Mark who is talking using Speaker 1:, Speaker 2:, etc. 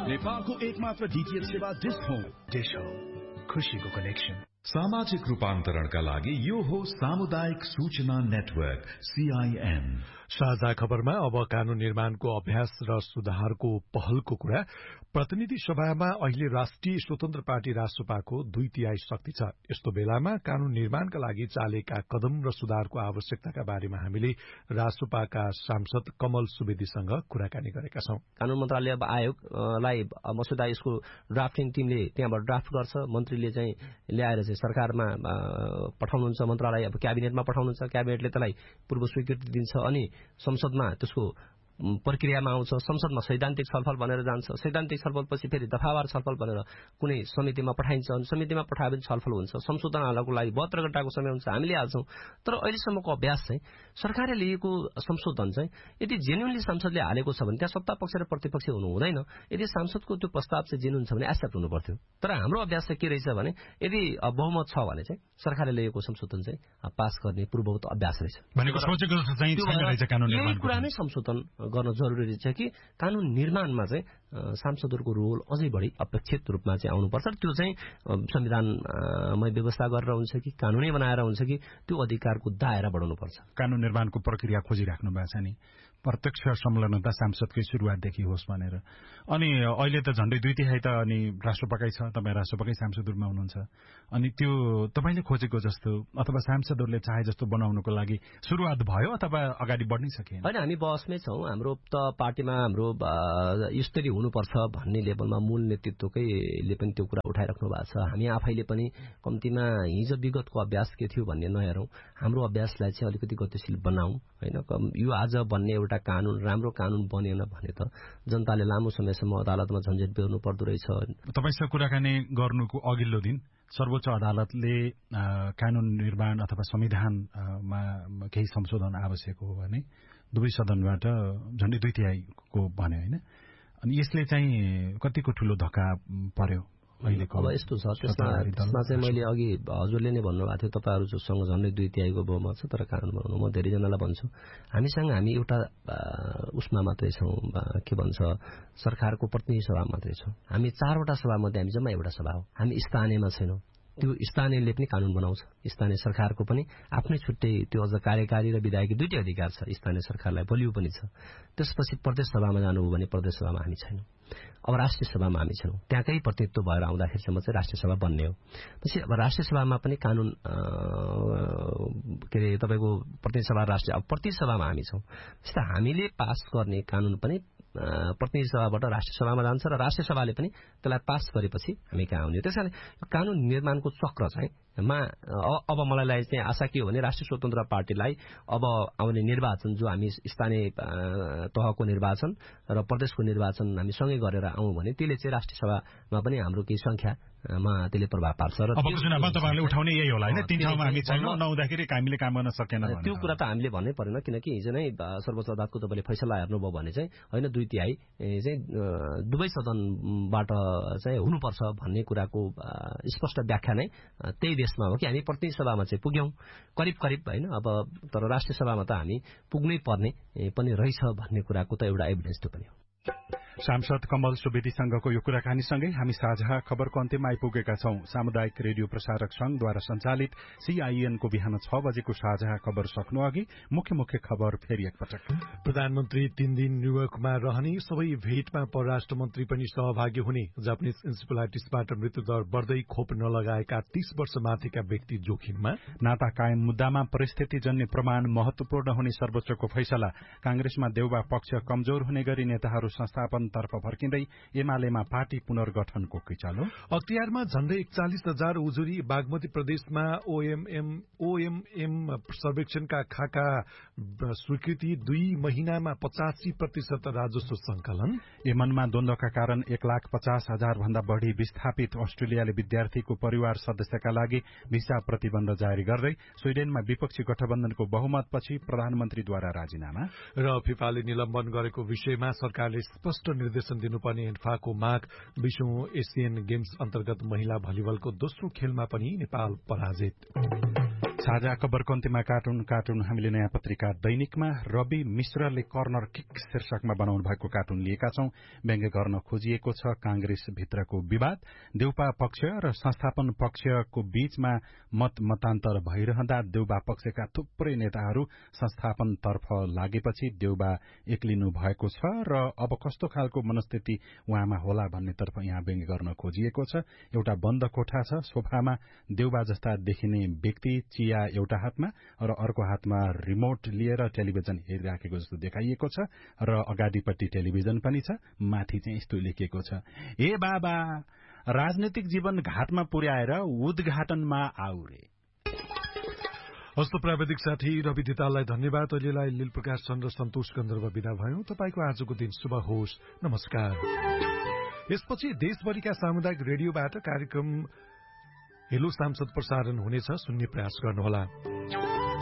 Speaker 1: नेपालको एकमात्र डीटीएच सेवा डिश हो खुशीको कनेक्सन।
Speaker 2: सामाजिक रूपान्तरणका लागि यो हो सामुदायिक सूचना नेटवर्क CIN।
Speaker 3: साझा खबरमा अब कानून निर्माणको अभ्यास र सुधारको पहलको कुरा। प्रतिनिधि सभामा अहिले राष्ट्रिय स्वतन्त्र पार्टी रासपाको 2/3 शक्ति छ। यस्तो बेलामा कानून निर्माणका लागि चालेका कदम र सुधारको आवश्यकताका बारेमा हामीले रासपाका सांसद कमल सुवेदीसँग कुराकानी गरेका छौं।
Speaker 4: कानून मन्त्रालय आयोगलाई मसुदा यसको ड्राफ्टिङ टिमले त्यहाँबाट ड्राफ्ट गर्छ, मन्त्रीले चाहिँ ल्याएर चाहिँ सरकारमा पठाउनुहुन्छ, मन्त्रालय अब क्याबिनेटमा पठाउनुहुन्छ, क्याबिनेटले त्यसलाई पूर्व स्वीकृति दिन्छ अनि संसदमा त्यसको प्रक्रियामा आउँछ, संसदमा सैद्धान्तिक छलफल भनेर जान्छ, सैद्धान्तिक छलफलपछि फेरि दफावार छलफल भनेर कुनै समितिमा पठाइन्छ अनि समितिमा पठाए पनि छलफल हुन्छ, संशोधन हाल्नको लागि 72 घण्टाको समय हुन्छ, हामीले हाल्छौं। तर अहिलेसम्मको अभ्यास चाहिँ सरकारले लिएको संशोधन चाहिँ यदि जेन्युनली सांसदले हालेको छ भने त्यहाँ सत्ता पक्ष र प्रतिपक्ष हुनु हुँदैन। यदि सांसदको त्यो प्रस्ताव चाहिँ जेन्युन छ भने एक्सेप्ट हुनु पर्थ्यो। तर हाम्रो अभ्यास चाहिँ के रहेछ भने यदि बहुमत छ भने चाहिँ सरकारले लिएको संशोधन चाहिँ पास गर्ने पूर्ववत अभ्यास रहेछ।
Speaker 3: भनेको सोचेको चाहिँ छैन रहेछ कानून निर्माणको।
Speaker 4: यही कुरा नै संशोधन गर्न जरुरी रहेछ कि कानून निर्माणमा चाहिँ सांसदहरूको रोल अझै बढी अपेक्षित रूपमा चाहिँ आउनुपर्छ। त्यो चाहिँ संविधानमै व्यवस्था गरेर हुन्छ कि कानूनै बनाएर हुन्छ कि त्यो अधिकारको दायरा बढाउनुपर्छ।
Speaker 3: कानून निर्माणको प्रक्रिया खोजिराख्नु भएको छ नि, प्रत्यक्ष संलग्नता सांसदकै सुरुवातदेखि होस् भनेर। अनि अहिले त झण्डै 2/3 त अनि राष्ट्रपतिकै छ, तपाईँ राष्ट्रपतिकै सांसदहरूमा हुनुहुन्छ। अनि त्यो तपाईले खोजेको जस्तो अथवा सांसदहरूले चाहे जस्तो बनाउनको लागि सुरुवात भयो अथवा अगाडि बढ्नै सकेन?
Speaker 4: हैन, हामी बहसमै छौं। हाम्रो त पार्टीमा हाम्रो यसरी हुनुपर्छ भन्ने लेभलमा मूल नेतृत्वकैले पनि त्यो कुरा उठाइराख्नु भएको छ। हामी आफैले पनि कम्तीमा हिजो विगतको अभ्यास के थियो भन्ने नहेरौं, हाम्रो अभ्यासलाई चाहिँ अलिकति गतिशील बनाऊ हैन। यो आज बन्ने एउटा कानून राम्रो कानून बनेन भने त जनताले लामो समयसम्म अदालतमा झन्झट बेहोर्नु पर्दो रहेछ।
Speaker 3: तपाईसँग कुराकानी गर्नुको अघिल्लो दिन सर्वोच्च अदालतले कानून निर्माण अथवा संविधानमा केही संशोधन आवश्यक हो भने दुवै सदनबाट झन्डै 2/3 को भन्यो हैन। अनि यसले चाहिँ कतिको ठूलो धक्का पर्यो अहिलेको?
Speaker 4: अब यस्तो छ, त्यसमा चाहिँ मैले अघि हजुरले नै भन्नुभएको थियो तपाईहरु जोसँग झन्डै 2/3 को बहुमत छ तर कानून बनाउनु। म धेरै जनालाई भन्छु हामी एउटा उसमा मात्रै छौं, के भन्छ सरकारको प्रतिनिधि सभा मात्रै छौं। हामी 4 वटा सभा मध्ये हामी जम्मा एउटा सभा हो। हामी स्थानीयमा छैनौं। त्यो स्थानीयले पनि कानून बनाउँछ। स्थानीय सरकारको पनि आफ्नै छुट्टै त्यो अझ कार्यकारी र विधायकी दुईटै अधिकार छ। स्थानीय सरकारलाई बलियो पनि छ। त्यसपछि प्रदेश सभामा जानुभयो भने प्रदेश सभामा हामी छैनौं। अब राष्ट्रिय सभामा हामी छौं। त्यहाँकै प्रतिनिधित्व भएर आउँदाखेरिसम्म चाहिँ राष्ट्रिय सभा बन्ने हो। पछि अब राष्ट्रिय सभामा पनि कानून के रे तपाईको प्रतिनिधि सभा राष्ट्रिय अब प्रति सभामा हामी छौं। त्यस्तै हामीले पास गर्ने कानून पनि प्रतिनिधि सभाबाट राष्ट्रिय सभामा जान्छ र राष्ट्रिय सभाले पनि त्यसलाई पास गरेपछि हामी कहाँ आउने। त्यसैले कानून निर्माणको चक्र चाहिँ अब मलाई चाहिँ आशा के हो भने राष्ट्रिय स्वतन्त्र पार्टीलाई अब आउने निर्वाचन जो हामी स्थानीय तहको निर्वाचन र प्रदेशको निर्वाचन हामी सँगै गरेर आउँ भने त्यसले चाहिँ राष्ट्रिय सभामा पनि हाम्रो केही संख्यामा त्यसले प्रभाव पार्छ। र
Speaker 3: अबको चुनावमा तपाईहरुले उठाउने यही होला हैन? 3 ठाउँमा हामी छैनौं, नहुँदाखेरि हामीले काम गर्न सकेन भने
Speaker 4: त्यो कुरा त हामीले भन्नै परेन, किनकि हिजो नै सर्वोच्च अदालतको तपाईले फैसला हेर्नुभयो भने चाहिँ हैन 2/3 चाहिँ दुवै सदनबाट चाहिँ हुनुपर्छ भन्ने कुराको स्पष्ट व्याख्या नै त्यही देशमा हो कि हामी प्रतिनिधि सभामा चाहिँ पुग्यौं करिब हैन। अब तर राष्ट्रिय सभामा त हामी पुग्नै पर्ने पनि रहेछ भन्ने कुराको त एउटा एभिडेन्स त्यो पनि हो।
Speaker 3: सांसद कमल सुवेदीसँगको यो कुराकानीसँगै हामी साझा खबरको अन्त्यमा आइपुगेका छौं। सामुदायिक रेडियो प्रसारक संघद्वारा सञ्चालित CIN को बिहान 6 बजेको साझा खबर सक्नु अघि मुख्य खबर फेरि एकपटक। प्रधानमन्त्री 3 दिन न्यूयोर्कमा रहने, सबै भेटमा परराष्ट्र मन्त्री पनि सहभागी हुने। जापानिज इन्सेफेलाइटिसबाट मृत्युदर बढ्दै, खोप नलगाएका 30 वर्ष माथिका व्यक्ति जोखिममा। नाता कायम मुद्दामा परिस्थितिजन्य प्रमाण महत्वपूर्ण हुने सर्वोच्चको फैसला। कांग्रेसमा देउबा पक्ष कमजोर हुने गरी नेताहरू संस्थापनतर्फ फर्किँदै, एमालेमा पार्टी पुनर्गठनको किचालो। अख्तियारमा झण्डै 41,000 उजुरी। बागमती प्रदेशमा OMM सर्वेक्षणका खाका स्वीकृति। 2 महिनामा 85% राजस्व संकलन। यमनमा द्वन्द्वका कारण 1,50,000 भन्दा बढ़ी विस्थापित। अस्ट्रेलियाले विद्यार्थीको परिवार सदस्यका लागि भिसा प्रतिबन्ध जारी गर्दै। स्वीडेनमा विपक्षी गठबन्धनको बहुमतपछि प्रधानमन्त्रीद्वारा राजीनामा। र फिफाले निलम्बन गरेको विषयमा सरकारले स्पष्ट निर्देशन दिनुपर्ने एन्फाको माग। 20औं एशियन गेम्स अन्तर्गत महिला भलिबलको दोस्रो खेलमा पनि नेपाल पराजित। साझा खबरको अन्त्यमा कार्टुन हामीले नयाँ पत्रिका दैनिकमा रवि मिश्रले कर्नर किक शीर्षकमा बनाउनु भएको कार्टुन लिएका छौं। व्यङ्ग्य गर्न खोजिएको छ कांग्रेस भित्रको विवाद, देउपा पक्ष र संस्थापन पक्षको बीचमा मतान्तर भइरहँदा देउबा पक्षका थुप्रै नेताहरू संस्थापनतर्फ लागेपछि देउबा एक्लिनु भएको छ र अब कस्तो खालको मनस्थिति उहाँमा होला भन्नेतर्फ यहाँ व्यङ्ग्य गर्न खोजिएको छ। एउटा बन्द कोठा छ, सोफामा देउबा जस्ता देखिने व्यक्ति, चिया एउटा हातमा र अर्को हातमा रिमोट लिएर टेलिभिजन हेरिराखेको जस्तो देखाइएको छ र अगाडिपट्टि टेलिभिजन पनि छ। माथि चाहिँ यस्तो लेखिएको छ, ए बाबा राजनीतिक जीवन घाटमा पुर्याएर उद्घाटनमा आऊ रे।
Speaker 5: हस्त प्राविधिक साथी रवि दिताललाई धन्यवाद। अहिलेलाई लील प्रकाश चन्द्र सन्तोष गन्धर्व विदा भयौं। तपाईको आजको दिन शुभ होस्। नमस्कार। यसपछि देशभरिका सामुदायिक रेडियोबाट कार्यक्रम हेलो सांसद प्रसारण हुनेछ, सुन्ने प्रयास गर्नुहोला।